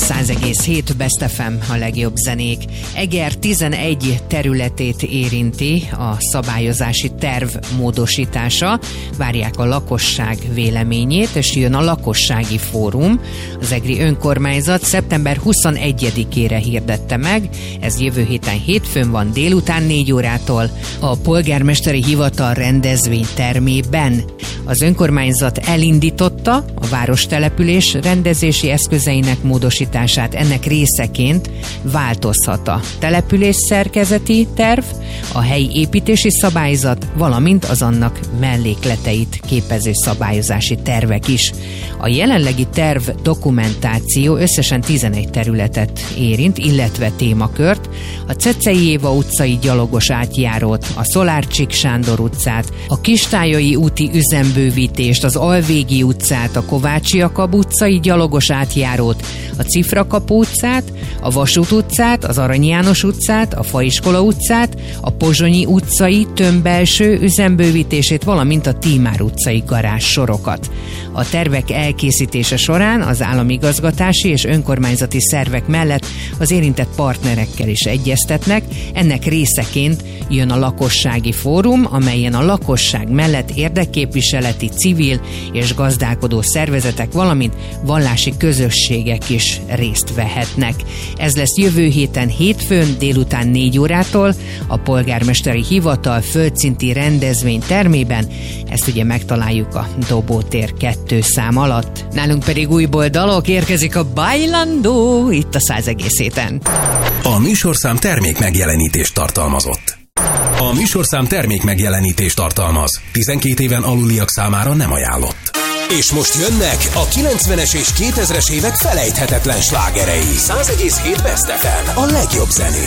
100,7 Best FM, a legjobb zenék. Eger 11 területét érinti a szabályozási terv módosítása. Várják a lakosság véleményét, és jön a lakossági fórum. Az egri önkormányzat szeptember 21-ére hirdette meg. Ez jövő héten hétfőn van, délután 4 órától a polgármesteri hivatal rendezvénytermében. Az önkormányzat elindította a várostelepülés rendezési eszközeinek módosítását. Ennek részeként változhat a település szerkezeti terv, a helyi építési szabályzat, valamint az annak mellékleteit képező szabályozási tervek is. A jelenlegi terv dokumentáció összesen 11 területet érint, illetve témakört: a Cecei Éva utcai gyalogos átjárót, a Szolárcsik Sándor utcát, a Kistályai úti üzembővítést, az Alvégi utcát, a Kovács Jakab utcai gyalogos átjárót, a Cifrakapu utcát, a Vasút utcát, az Arany János utcát, a Faiskola utcát, a Pozsonyi utcai tömbbelső üzembővítését, valamint a Tímár utcai garázs sorokat. A tervek elkészítése során az államigazgatási és önkormányzati szervek mellett az érintett partnerekkel is egyeztetnek. Ennek részeként jön a lakossági fórum, amelyen a lakosság mellett érdekképviseleti, civil és gazdálkodó szervezetek, valamint vallási közösségek is részt vehetnek. Ez lesz jövő héten hétfőn délután 4 órától a polgármesteri hivatal földszinti rendezvénytermében. Ezt ugye megtaláljuk a Dobótér 2 szám alatt. Nálunk pedig újból dalok, érkezik a Bailando itt a 100,7-en. A műsorszám termék megjelenítést tartalmazott. A műsorszám termék megjelenítést tartalmaz. 12 éven aluliak számára nem ajánlott. És most jönnek a 90-es és 2000-es évek felejthetetlen slágerei. 100,7 Best FM, a legjobb zenék.